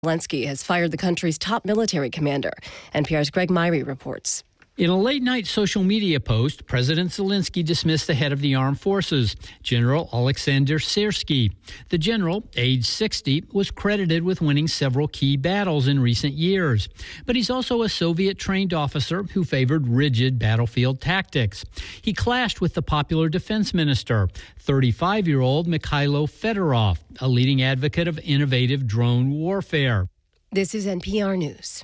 Zelensky has fired the country's top military commander. NPR's Greg Myrie reports. In a late-night social media post, President Zelensky dismissed the head of the armed forces, General Alexander Syrsky. The general, age 60, was credited with winning several key battles in recent years. But he's also a Soviet-trained officer who favored rigid battlefield tactics. He clashed with the popular defense minister, 35-year-old Mikhailo Fedorov, a leading advocate of innovative drone warfare. This is NPR News.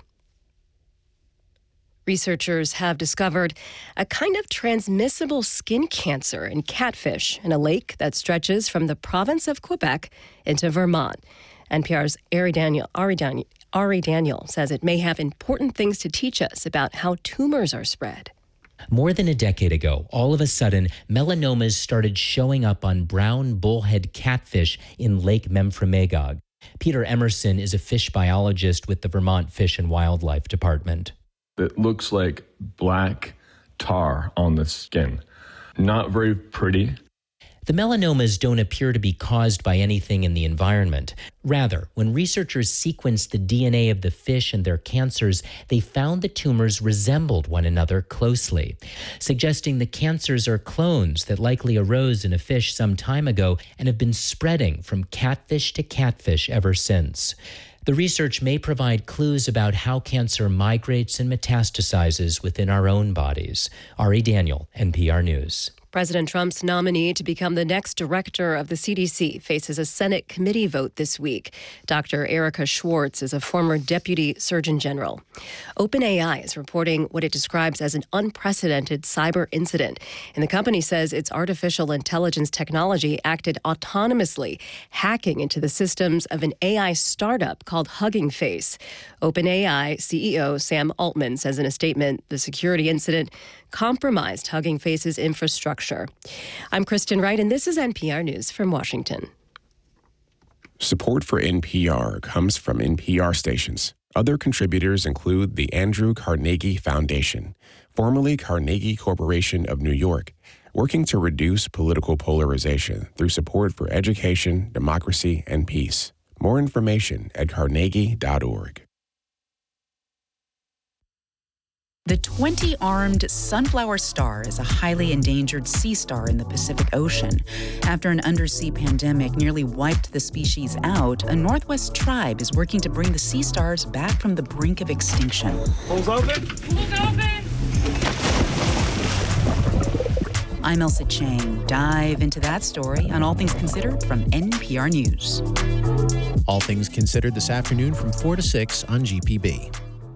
Researchers have discovered a kind of transmissible skin cancer in catfish in a lake that stretches from the province of Quebec into Vermont. NPR's Ari Daniel says it may have important things to teach us about how tumors are spread. More than a decade ago, all of a sudden, melanomas started showing up on brown bullhead catfish in Lake Memphremagog. Peter Emerson is a fish biologist with the Vermont Fish and Wildlife Department. It looks like black tar on the skin. Not very pretty. The melanomas don't appear to be caused by anything in the environment. Rather, when researchers sequenced the DNA of the fish and their cancers, they found the tumors resembled one another closely, suggesting the cancers are clones that likely arose in a fish some time ago and have been spreading from catfish to catfish ever since. The research may provide clues about how cancer migrates and metastasizes within our own bodies. Ari Daniel, NPR News. President Trump's nominee to become the next director of the CDC faces a Senate committee vote this week. Dr. Erica Schwartz is a former deputy surgeon general. OpenAI is reporting what it describes as an unprecedented cyber incident, and the company says its artificial intelligence technology acted autonomously, hacking into the systems of an AI startup called Hugging Face. OpenAI CEO Sam Altman says in a statement the security incident compromised Hugging Face's infrastructure. I'm Kristen Wright, and this is NPR News from Washington. Support for NPR comes from NPR stations. Other contributors include the Andrew Carnegie Foundation, formerly Carnegie Corporation of New York, working to reduce political polarization through support for education, democracy, and peace. More information at carnegie.org. The 20-armed sunflower star is a highly endangered sea star in the Pacific Ocean. After an undersea pandemic nearly wiped the species out, a Northwest tribe is working to bring the sea stars back from the brink of extinction. Pools open? Pools open! I'm Elsa Chang. Dive into that story on All Things Considered from NPR News. All Things Considered this afternoon from 4 to 6 on GPB.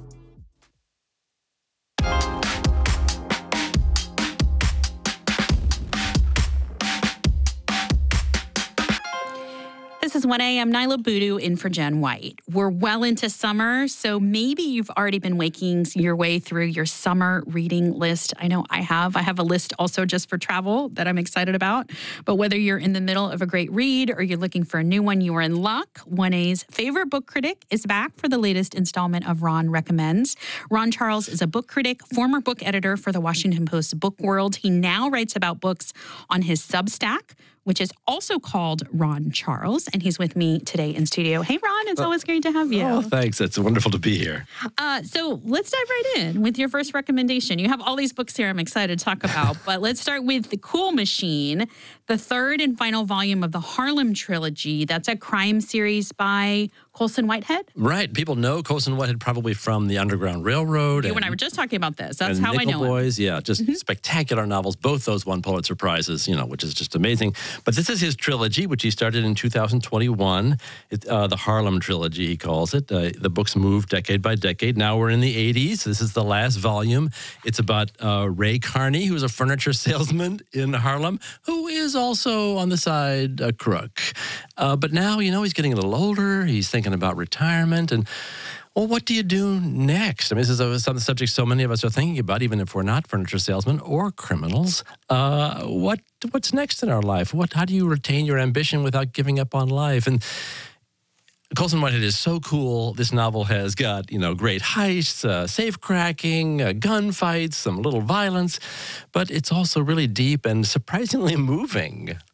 This is 1 a.m. Nyla Boodoo in for Jen White. We're well into summer, so maybe you've already been making your way through your summer reading list. I know I have. I have a list also just for travel that I'm excited about. But whether you're in the middle of a great read or you're looking for a new one, you are in luck. 1A's favorite book critic is back for the latest installment of Ron Recommends. Ron Charles is a book critic, former book editor for the Washington Post Book World. He now writes about books on his Substack, which is also called Ron Charles, and he's with me today in studio. Hey, Ron, it's always great to have you. Oh, thanks. It's wonderful to be here. So let's dive right in with your first recommendation. You have all these books here I'm excited to talk about, but let's start with The Cool Machine, the third and final volume of the Harlem trilogy. That's a crime series by Colson Whitehead? Right. People know Colson Whitehead probably from the Underground Railroad. You and I were just talking about this. That's how I know Boys. Yeah, just spectacular novels. Both those won Pulitzer Prizes, which is just amazing. But this is his trilogy, which he started in 2021. The Harlem trilogy, he calls it. The books move decade by decade. Now we're in the 80s. This is the last volume. It's about Ray Carney, who was a furniture salesman in Harlem, who is also on the side a crook. But now, he's getting a little older. He's thinking about retirement. And, well, what do you do next? I mean, this is some subject so many of us are thinking about, even if we're not furniture salesmen or criminals. What's next in our life? How do you retain your ambition without giving up on life? And Colson Whitehead is so cool. This novel has got, great heists, safe cracking, gunfights, some little violence, but it's also really deep and surprisingly moving.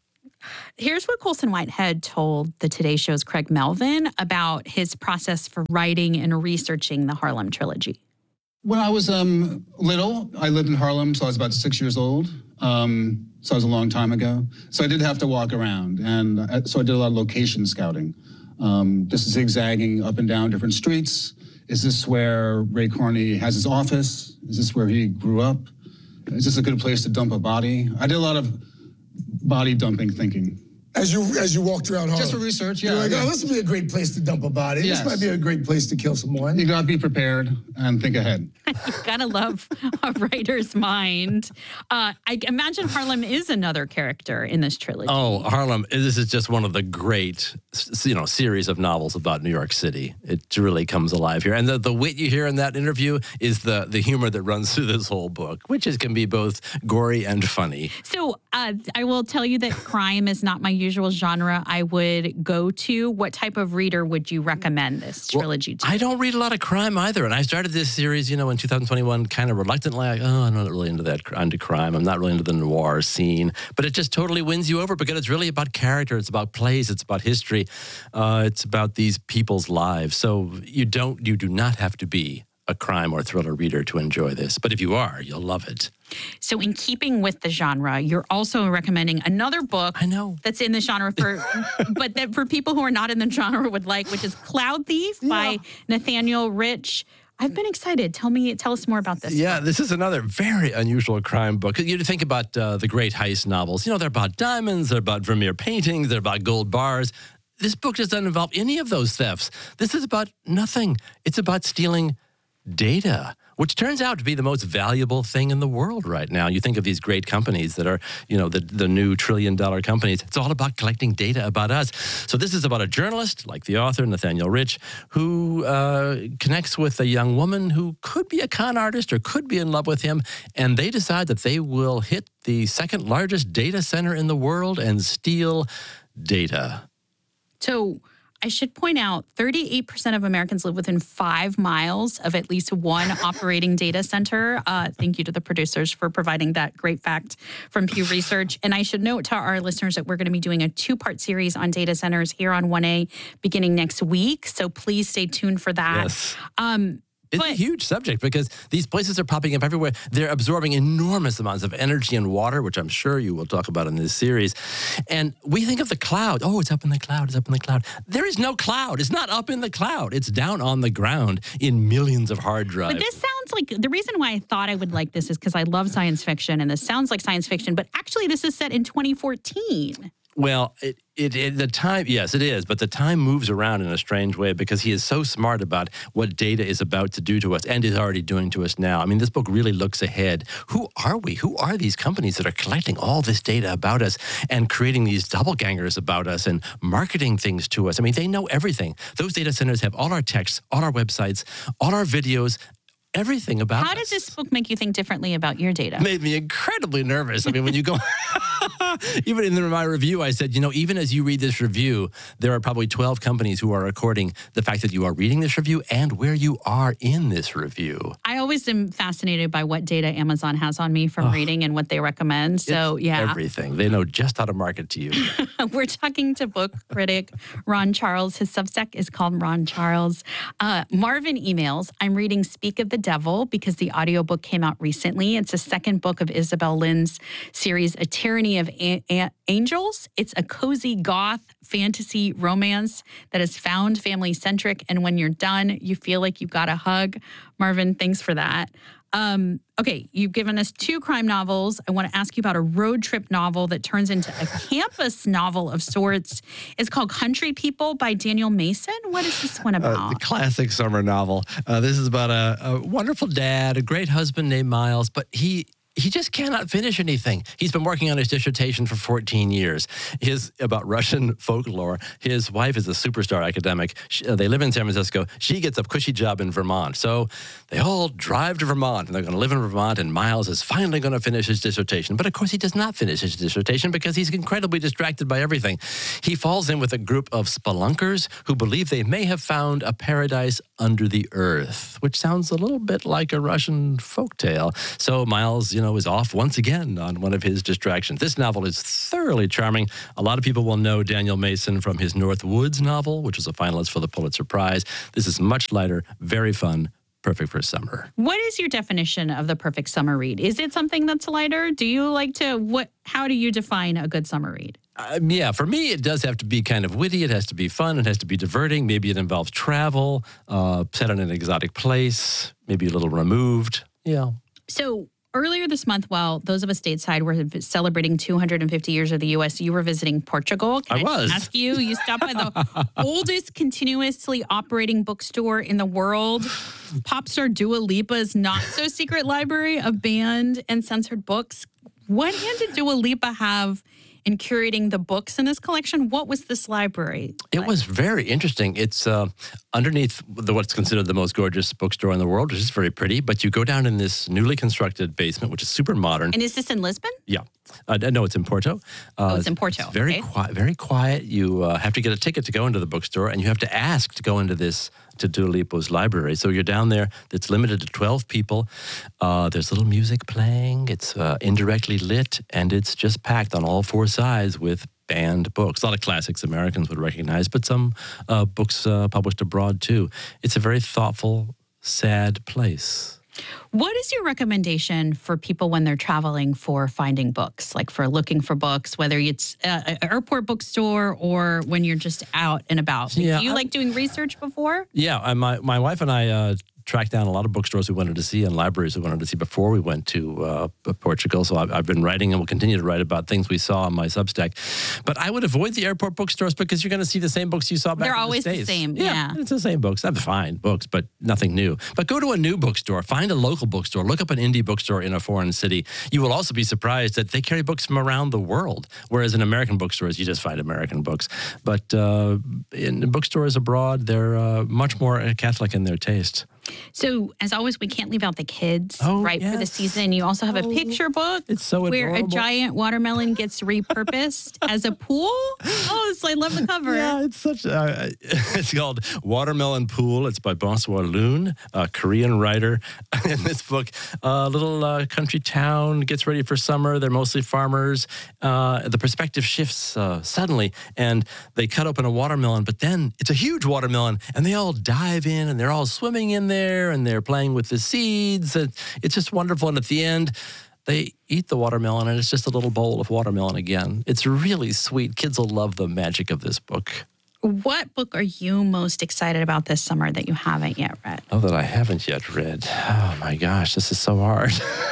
Here's what Colson Whitehead told the Today Show's Craig Melvin about his process for writing and researching the Harlem trilogy. When I was little, I lived in Harlem, so I was about 6 years old. So it was a long time ago. So I did have to walk around, and so I did a lot of location scouting. Just zigzagging up and down different streets. Is this where Ray Carney has his office? Is this where he grew up? Is this a good place to dump a body? I did a lot of body dumping thinking. As you walked around Harlem? Just for research, yeah. You're like, oh, this would be a great place to dump a body. Yes. This might be a great place to kill someone. You gotta be prepared and think ahead. You gotta love a writer's mind. I imagine Harlem is another character in this trilogy. Oh, Harlem! This is just one of the great, series of novels about New York City. It really comes alive here, and the wit you hear in that interview is the humor that runs through this whole book, which can be both gory and funny. So I will tell you that crime is not my usual genre I would go to. What type of reader would you recommend this trilogy to? I don't read a lot of crime either, and I started this series, in 2021, kind of reluctantly. I'm not really into crime. I'm not really into the noir scene, but it just totally wins you over because it's really about character. It's about place. It's about history. It's about these people's lives. So you do not have to be a crime or thriller reader to enjoy this, but if you are, you'll love it. So in keeping with the genre, you're also recommending another book that's in the genre but that for people who are not in the genre would like, which is Cloud Thief by Nathaniel Rich. I've been excited. Tell us more about this. Yeah, this is another very unusual crime book. You think about the great heist novels. They're about diamonds, they're about Vermeer paintings, they're about gold bars. This book just doesn't involve any of those thefts. This is about nothing. It's about stealing data, which turns out to be the most valuable thing in the world right now. You think of these great companies that are, the new trillion-dollar companies. It's all about collecting data about us. So this is about a journalist, like the author, Nathaniel Rich, who connects with a young woman who could be a con artist or could be in love with him, and they decide that they will hit the second largest data center in the world and steal data. So I should point out 38% of Americans live within 5 miles of at least one operating data center. Thank you to the producers for providing that great fact from Pew Research. And I should note to our listeners that we're going to be doing a 2-part series on data centers here on 1A beginning next week. So please stay tuned for that. Yes. It's a huge subject because these places are popping up everywhere. They're absorbing enormous amounts of energy and water, which I'm sure you will talk about in this series. And we think of the cloud. Oh, it's up in the cloud. It's up in the cloud. There is no cloud. It's not up in the cloud. It's down on the ground in millions of hard drives. But this sounds like, the reason why I thought I would like this is because I love science fiction, and this sounds like science fiction, but actually this is set in 2014. Well, the time, yes, it is. But the time moves around in a strange way because he is so smart about what data is about to do to us and is already doing to us now. I mean, this book really looks ahead. Who are we? Who are these companies that are collecting all this data about us and creating these doppelgangers about us and marketing things to us? I mean, they know everything. Those data centers have all our texts, all our websites, all our videos, everything about us. How does this book make you think differently about your data? Made me incredibly nervous. I mean, when you go, even in my review, I said, even as you read this review, there are probably 12 companies who are recording the fact that you are reading this review and where you are in this review. I always am fascinated by what data Amazon has on me from reading and what they recommend. So, everything. They know just how to market to you. We're talking to book critic Ron Charles. His Substack is called Ron Charles. Marvin emails, I'm reading Speak of the Devil because the audiobook came out recently. It's the second book of Isabel Lynn's series, A Tyranny of Angels. It's a cozy goth fantasy romance that is found family-centric, and when you're done, you feel like you got a hug. Marvin, thanks for that. Okay, you've given us 2 crime novels. I want to ask you about a road trip novel that turns into a campus novel of sorts. It's called Country People by Daniel Mason. What is this one about? The classic summer novel. This is about a wonderful dad, a great husband named Miles, but he just cannot finish anything. He's been working on his dissertation for 14 years. About Russian folklore. His wife is a superstar academic. They live in San Francisco. She gets a cushy job in Vermont. So they all drive to Vermont, and they're going to live in Vermont, and Miles is finally going to finish his dissertation. But of course, he does not finish his dissertation because he's incredibly distracted by everything. He falls in with a group of spelunkers who believe they may have found a paradise under the earth, which sounds a little bit like a Russian folktale. So Miles, is off once again on one of his distractions. This novel is thoroughly charming. A lot of people will know Daniel Mason from his North Woods novel, which was a finalist for the Pulitzer Prize. This is much lighter, very fun, perfect for summer. What is your definition of the perfect summer read? Is it something that's lighter? Do you like to, how do you define a good summer read? Yeah, for me, it does have to be kind of witty. It has to be fun. It has to be diverting. Maybe it involves travel, set in an exotic place, maybe a little removed. Yeah. So earlier this month, while those of us stateside were celebrating 250 years of the U.S., you were visiting Portugal. I was. Ask you stopped by the oldest continuously operating bookstore in the world. Pop star Dua Lipa's not-so-secret library of banned and censored books. What hand did Dua Lipa have in curating the books in this collection? What was this library like? It was very interesting. It's underneath what's considered the most gorgeous bookstore in the world, which is very pretty. But you go down in this newly constructed basement, which is super modern. And is this in Lisbon? Yeah. No, it's in Porto. It's in Porto. It's very quiet. Very quiet. You have to get a ticket to go into the bookstore, and you have to ask to go into to Dua Lipa's library. So you're down there. It's limited to 12 people. There's little music playing. It's indirectly lit, and it's just packed on all four sides with banned books. A lot of classics Americans would recognize, but some books published abroad too. It's a very thoughtful, sad place. What is your recommendation for people when they're traveling for finding books, like for looking for books, whether it's an airport bookstore or when you're just out and about? Yeah, do you like doing research before? Yeah, my wife and I tracked down a lot of bookstores we wanted to see and libraries we wanted to see before we went to Portugal. So I've been writing and will continue to write about things we saw on my Substack. But I would avoid the airport bookstores because you're going to see the same books you saw back They're in the always States. the same, yeah. It's the same books. That's fine books, but nothing new. But go to a new bookstore. Find a local bookstore. Look up an indie bookstore in a foreign city. You will also be surprised that they carry books from around the world, whereas in American bookstores, you just find American books. But in bookstores abroad, they're much more Catholic in their taste. So, as always, we can't leave out the kids, for the yes. season. You also have a picture book It's so where adorable. a giant watermelon gets repurposed as a pool. Oh, I love the cover. Yeah, it's such it's called Watermelon Pool. It's by Bonsoir Loon, a Korean writer. In this book, a little country town gets ready for summer. They're mostly farmers. The perspective shifts suddenly, and they cut open a watermelon, but then it's a huge watermelon, and they all dive in, and they're all swimming in there, and they're playing with the seeds. It's just wonderful, and at the end, they eat the watermelon, and it's just a little bowl of watermelon again. It's really sweet. Kids will love the magic of this book. What book are you most excited about this summer that you haven't yet read? Oh, that I haven't yet read. Oh, my gosh, this is so hard.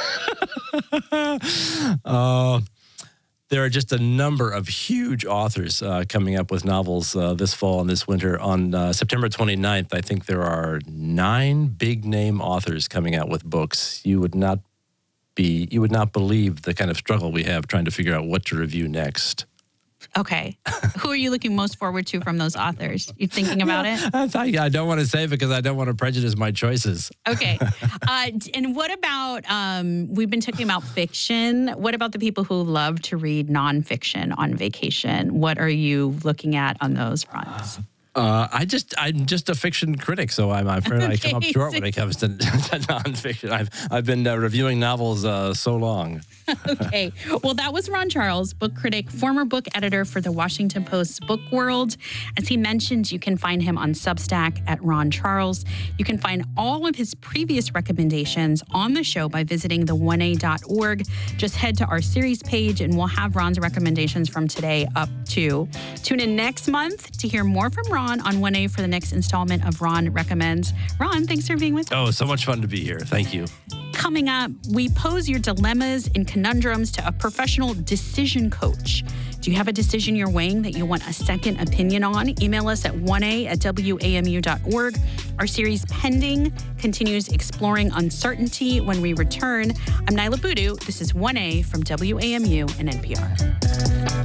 There are just a number of huge authors coming up with novels this fall and this winter. On September 29th, I think there are 9 big-name authors coming out with books. You would not believe the kind of struggle we have trying to figure out what to review next. Okay. Who are you looking most forward to from those authors? You thinking about it? I don't want to say because I don't want to prejudice my choices. Okay. And what about, we've been talking about fiction. What about the people who love to read nonfiction on vacation? What are you looking at on those fronts? I'm just a fiction critic, so I'm afraid I come up short when it comes to nonfiction. I've been reviewing novels so long. Okay. Well, that was Ron Charles, book critic, former book editor for the Washington Post's Book World. As he mentioned, you can find him on Substack at Ron Charles. You can find all of his previous recommendations on the show by visiting the1a.org. Just head to our series page, and we'll have Ron's recommendations from today up too. Tune in next month to hear more from Ron on 1A for the next installment of Ron Recommends. Ron, thanks for being with us. Oh, so much fun to be here. Thank you. Coming up, we pose your dilemmas and conundrums to a professional decision coach. Do you have a decision you're weighing that you want a second opinion on? Email us at 1a@wamu.org. Our series Pending continues exploring uncertainty. When we return, I'm Nyla Boodoo. This is 1A from WAMU and NPR.